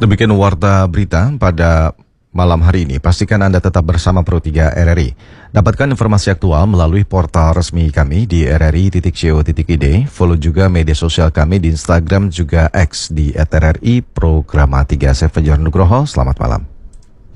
Demikian warta berita pada malam hari ini. Pastikan Anda tetap bersama Pro 3 RRI. Dapatkan informasi aktual melalui portal resmi kami di rri.co.id. Follow juga media sosial kami di Instagram juga X di @rri Programa 3. Saya Fajar Nugroho. Selamat malam.